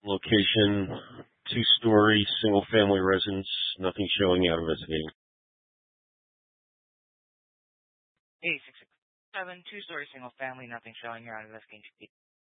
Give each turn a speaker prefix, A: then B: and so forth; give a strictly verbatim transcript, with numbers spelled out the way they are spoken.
A: Location, two-story, single-family residence, nothing showing out investigating.
B: eight six six seven, two-story single family, nothing showing. You're on investigating.